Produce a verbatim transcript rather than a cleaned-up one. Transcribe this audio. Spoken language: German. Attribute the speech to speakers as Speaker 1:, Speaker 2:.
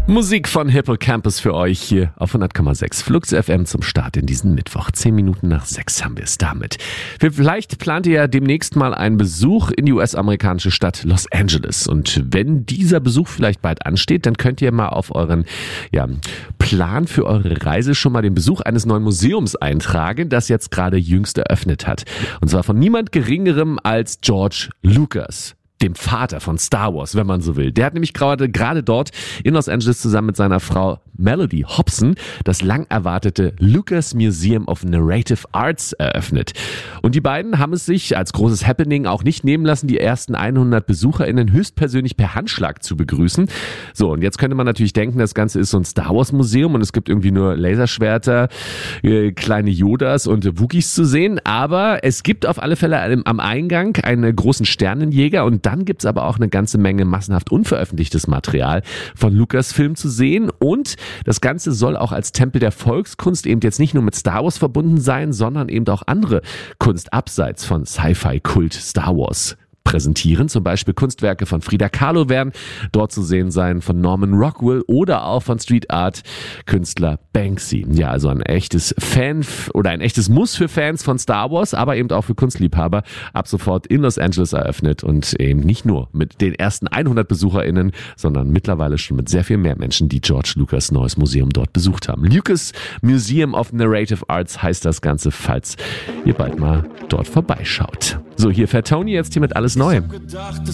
Speaker 1: Musik von Hippocampus für euch hier auf hundert Komma sechs Flux F M zum Start in diesen Mittwoch. Zehn Minuten nach sechs haben wir es damit. Vielleicht plant ihr ja demnächst mal einen Besuch in die U S-amerikanische Stadt Los Angeles. Und wenn dieser Besuch vielleicht bald ansteht, dann könnt ihr mal auf euren ja, Plan für eure Reise schon mal den Besuch eines neuen Museums eintragen, das jetzt gerade jüngst eröffnet hat. Und zwar von niemand Geringerem als George Lucas, dem Vater von Star Wars, wenn man so will. Der hat nämlich gerade, gerade dort in Los Angeles zusammen mit seiner Frau Melody Hobson das lang erwartete Lucas Museum of Narrative Arts eröffnet. Und die beiden haben es sich als großes Happening auch nicht nehmen lassen, die ersten hundert BesucherInnen höchstpersönlich per Handschlag zu begrüßen. So, und jetzt könnte man natürlich denken, das Ganze ist so ein Star Wars Museum und es gibt irgendwie nur Laserschwerter, äh, kleine Yodas und Wookiees zu sehen. Aber es gibt auf alle Fälle am Eingang einen großen Sternenjäger und dann gibt's aber auch eine ganze Menge massenhaft unveröffentlichtes Material von Lucasfilm zu sehen und das Ganze soll auch als Tempel der Volkskunst eben jetzt nicht nur mit Star Wars verbunden sein, sondern eben auch andere Kunst abseits von Sci-Fi-Kult Star Wars präsentieren. Zum Beispiel Kunstwerke von Frida Kahlo werden dort zu sehen sein, von Norman Rockwell oder auch von Street Art Künstler Banksy. Ja, also ein echtes Fan oder ein echtes Muss für Fans von Star Wars, aber eben auch für Kunstliebhaber ab sofort in Los Angeles eröffnet und eben nicht nur mit den ersten hundert BesucherInnen, sondern mittlerweile schon mit sehr viel mehr Menschen, die George Lucas neues Museum dort besucht haben. Lucas Museum of Narrative Arts heißt das Ganze, falls ihr bald mal dort vorbeischaut. So, hier fährt Tony jetzt hier mit Alles Neu.
Speaker 2: Ich hab gedacht, es